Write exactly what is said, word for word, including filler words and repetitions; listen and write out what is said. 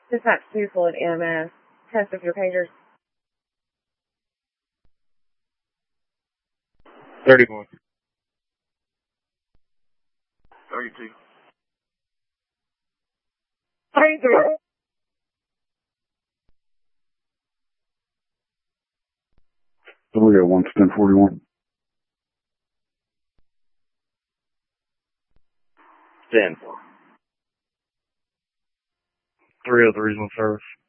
Dispatch two Floyd E M S. Test of your pagers. thirty-one. thirty-two. thirty-three. So we got one to ten forty-one. ten. three oh three is on service.